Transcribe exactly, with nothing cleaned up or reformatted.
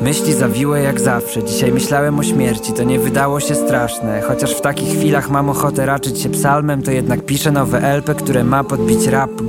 Myśli zawiłe jak zawsze. Dzisiaj myślałem o śmierci, to nie wydało się straszne. Chociaż w takich chwilach mam ochotę raczyć się psalmem, to jednak piszę nowe L P, które ma podbić rap.